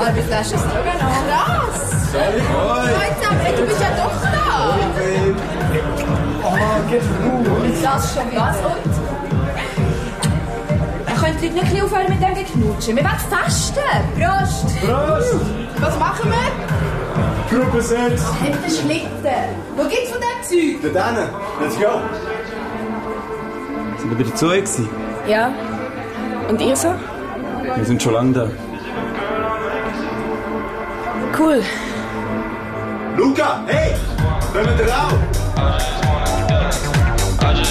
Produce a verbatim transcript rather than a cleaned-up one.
halbe Flasche Stroganoff. Krass! Sorry. Freundsam, hey, du bist ja doch da. Oh, geht gut. Das schon was und? Könnt ihr nicht ein bisschen aufhören mit dem Geknutschen? Wir wollen fasten. Prost! Prost! Was machen wir? Gruppe sechs. Habt ihr Schlitten? Wo gibt's von dem Zeug? Da drinnen. Let's go. Sind wir dazu gewesen? Ja. Und ihr so? Wir sind schon lange da. Cool. Luca, hey! Wollen wir da auch?